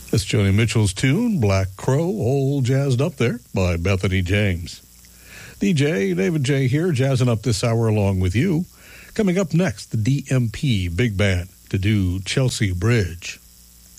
That's Joni Mitchell's tune, Black Crow, all jazzed up there by Bethany James. DJ David J. here, jazzing up this hour along with you. Coming up next, the DMP Big Band to do Chelsea Bridge.